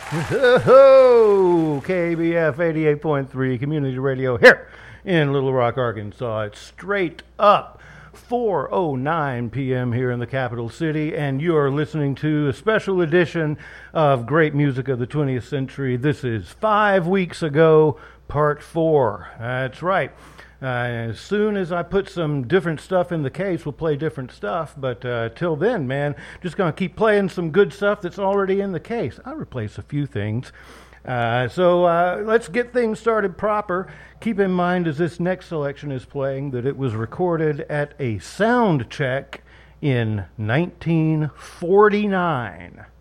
Ho! KBF 88.3 Community Radio here in Little Rock, Arkansas. It's straight up 4:09 p.m. here in the capital city, and you are listening to a special edition of Great Music of the 20th Century. This is 5 weeks ago, part 4. That's right. As soon as I put some different stuff in the case, we'll play different stuff. But till then, man, just going to keep playing some good stuff that's already in the case. I'll replace a few things. So let's get things started proper. Keep in mind as this next selection is playing that it was recorded at a sound check in 1949.